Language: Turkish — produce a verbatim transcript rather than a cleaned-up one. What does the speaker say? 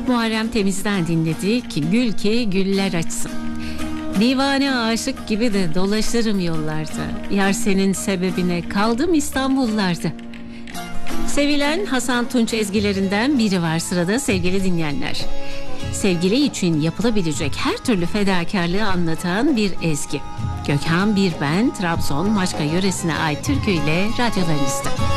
Muharrem Temiz'den dinledik. Gül ki güller açsın. Divane aşık gibi de dolaşırım yollarda. Yar senin sebebine kaldım İstanbullarda. Sevilen Hasan Tunç ezgilerinden biri var sırada sevgili dinleyenler. Sevgili için yapılabilecek her türlü fedakarlığı anlatan bir ezgi. Gökhan Birben, Trabzon Maçka yöresine ait türküyle radyolarınızda.